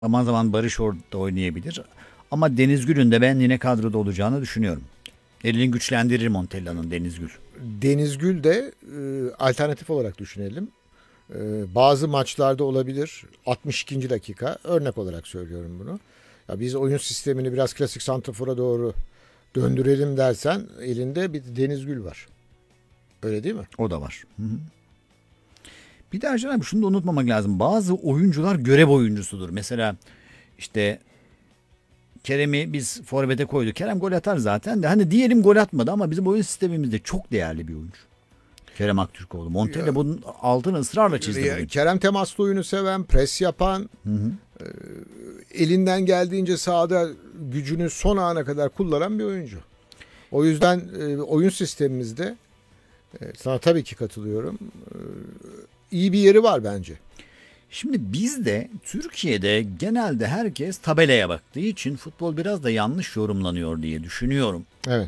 Zaman zaman Barış orada oynayabilir. Ama Deniz Gül'ün de ben yine kadroda olacağını düşünüyorum. Elini güçlendirir Montella'nın Deniz Gül. Deniz Gül de alternatif olarak düşünelim. Bazı maçlarda olabilir. 62. dakika örnek olarak söylüyorum bunu. Ya biz oyun sistemini biraz klasik santrafora doğru döndürelim dersen elinde bir Deniz Gül var. Öyle değil mi? O da var. Hı hı. Bir de Ercan abi şunu da unutmamak lazım. Bazı oyuncular görev oyuncusudur. Mesela işte Kerem'i biz forvete koyduk. Kerem gol atar zaten de. Hani diyelim gol atmadı ama bizim oyun sistemimizde çok değerli bir oyuncu. Kerem Aktürkoğlu. Montella bunun altını ısrarla çizdi bugün. Kerem temaslı oyunu seven, pres yapan, Hı hı. elinden geldiğince sahada gücünü son ana kadar kullanan bir oyuncu. O yüzden oyun sistemimizde sana tabii ki katılıyorum. İyi bir yeri var bence. Şimdi bizde Türkiye'de genelde herkes tabelaya baktığı için futbol biraz da yanlış yorumlanıyor diye düşünüyorum. Evet.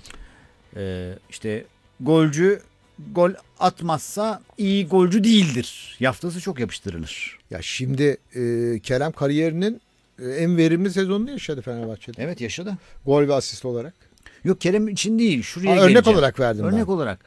İşte golcü gol atmazsa iyi golcü değildir. Yaftası çok yapıştırılır. Ya şimdi Kerem kariyerinin en verimli sezonunu yaşadı Fenerbahçe'de. Evet yaşadı. Gol ve asist olarak. Yok Kerem için değil. Şuraya Örnek geleceğim. olarak verdim Örnek ben. olarak.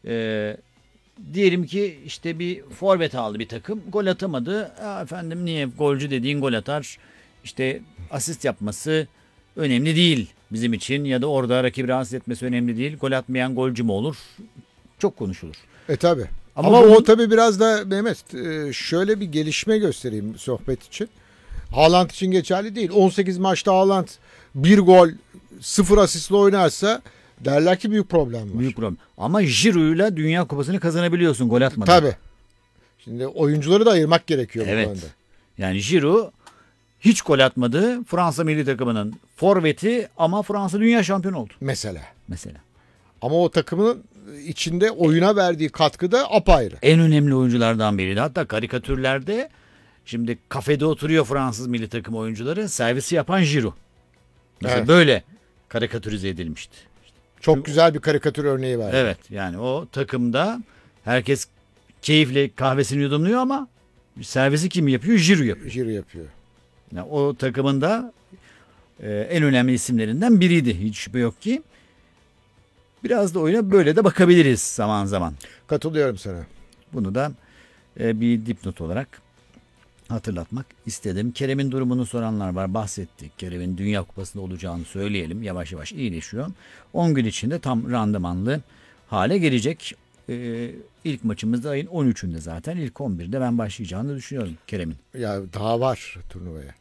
Diyelim ki işte bir forvet aldı bir takım. Gol atamadı. Efendim niye golcü dediğin gol atar. İşte asist yapması önemli değil bizim için. Ya da orada rakibi rahatsız etmesi önemli değil. Gol atmayan golcü mü olur? Çok konuşulur. Tabi. Ama Ama bunun- o tabi biraz da Mehmet şöyle bir gelişme göstereyim sohbet için. Haaland için geçerli değil. 18 maçta Haaland 1 gol 0 asistle oynarsa derler ki büyük problem var. Büyük problem. Ama Giroud'la Dünya Kupası'nı kazanabiliyorsun gol atmadan. Tabi. Şimdi oyuncuları da ayırmak gerekiyor bu Evet. konuda. Yani Giroud hiç gol atmadı. Fransa milli takımının forveti ama Fransa dünya şampiyonu oldu Mesela. mesela. Ama o takımın içinde oyuna verdiği katkı da apayrı. En önemli oyunculardan biriydi. Hatta karikatürlerde şimdi kafede oturuyor Fransız milli takım oyuncuları. Servisi yapan Giroud. Mesela Evet. böyle karikatürize edilmişti. Çok güzel bir karikatür örneği var. Evet yani o takımda herkes keyifle kahvesini yudumluyor ama servisi kim yapıyor? Giroud yapıyor. Jiri yapıyor. Yani o takımın da en önemli isimlerinden biriydi. Hiç şüphe yok ki. Biraz da oyuna böyle de bakabiliriz zaman zaman. Katılıyorum sana. Bunu da bir dipnot olarak hatırlatmak istedim. Kerem'in durumunu soranlar var. Bahsettik. Kerem'in Dünya Kupası'nda olacağını söyleyelim. Yavaş yavaş iyileşiyor. 10 gün içinde tam randımanlı hale gelecek. İlk maçımız da ayın 13'ünde zaten. İlk 11'de ben başlayacağını düşünüyorum Kerem'in. Ya daha var turnuvaya.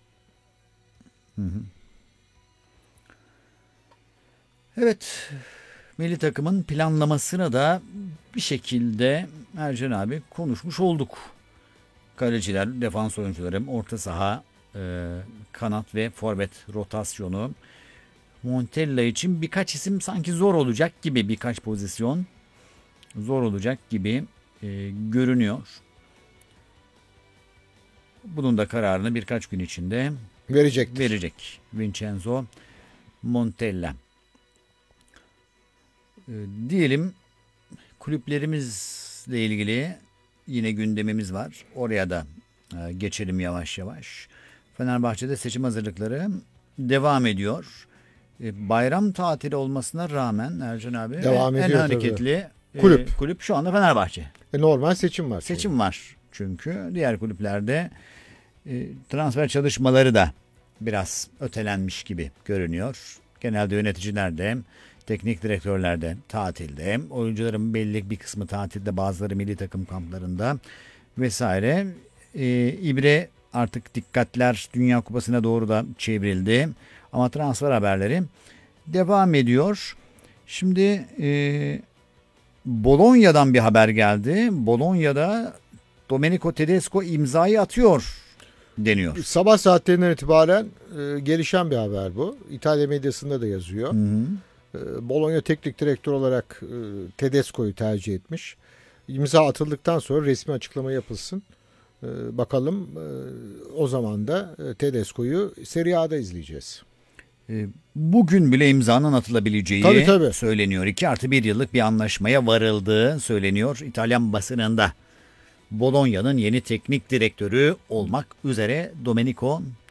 Evet. Milli takımın planlamasını da bir şekilde Ercan abi konuşmuş olduk. Kaleciler, defans oyuncuları, orta saha, kanat ve forvet rotasyonu. Montella için birkaç isim sanki zor olacak gibi, birkaç pozisyon zor olacak gibi görünüyor. Bunun da kararını birkaç gün içinde verecek Vincenzo Montella. Diyelim kulüplerimizle ilgili yine gündemimiz var. Oraya da geçelim yavaş yavaş. Fenerbahçe'de seçim hazırlıkları devam ediyor. Bayram tatili olmasına rağmen Ercan abi Devam en ediyor hareketli Kulüp. şu anda Fenerbahçe. Normal seçim var. Seçim var çünkü. Diğer kulüplerde transfer çalışmaları da biraz ötelenmiş gibi görünüyor. Genelde yöneticiler de teknik direktörler de tatilde. Oyuncuların belli bir kısmı tatilde, bazıları milli takım kamplarında vesaire. İbre artık dikkatler Dünya Kupası'na doğru da çevrildi. Ama transfer haberleri devam ediyor. Şimdi Bolonya'dan bir haber geldi. Bolonya'da Domenico Tedesco imzayı atıyor deniyor. Sabah saatlerinden itibaren gelişen bir haber bu. İtalya medyasında da yazıyor. Hı hı. Bologna teknik direktör olarak Tedesco'yu tercih etmiş. İmza atıldıktan sonra resmi açıklama yapılsın. Bakalım o zaman da Tedesco'yu Serie A'da izleyeceğiz. Bugün bile imzanın atılabileceği Tabii. söyleniyor. 2+1 yıllık bir anlaşmaya varıldığı söyleniyor İtalyan basınında. Bolonya'nın yeni teknik direktörü olmak üzere Domenico